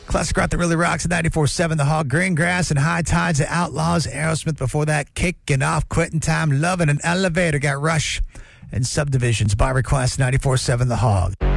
Classic rock that really rocks at 94.7 The Hog. Green Grass and High Tides, The Outlaws, Aerosmith. Before that, kicking off Quitting Time, Loving an Elevator. Got Rush and Subdivisions by request, 94.7 The Hog.